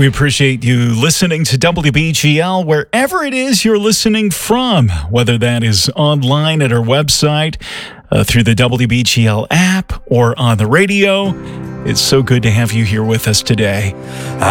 We appreciate you listening to WBGL wherever it is you're listening from, whether that is online at our website, through the WBGL app, or on the radio. It's so good to have you here with us today.